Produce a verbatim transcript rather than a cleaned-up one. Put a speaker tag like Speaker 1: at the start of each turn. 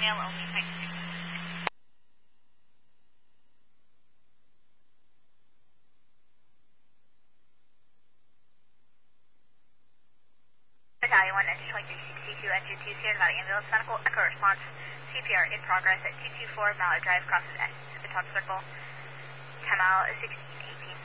Speaker 1: male only, thanks. Battalion one, engine twenty-three sixty-two, engine two, here about ambulance medical, echo response, C P R in progress at two two four Mallard Drive, crosses at the top circle, ten mile sixteen eight.